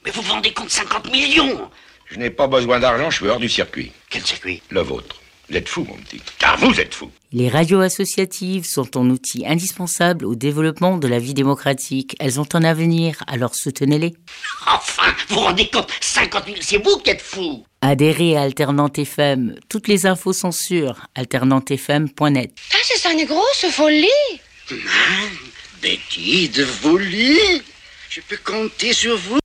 Mais vous vous rendez compte, 50 millions? Je n'ai pas besoin d'argent, je suis hors du circuit. Quel circuit? Le vôtre. Vous êtes fou, mon petit. Car vous êtes fou. Les radios associatives sont un outil indispensable au développement de la vie démocratique. Elles ont un avenir, alors soutenez-les. Enfin, vous vous rendez compte, 50 000, c'est vous qui êtes fou. Adhérez à Alternante FM. Toutes les infos sont sur alternantefm.net. Ah, c'est ça une grosse folie. Betty, de folie. Je peux compter sur vous.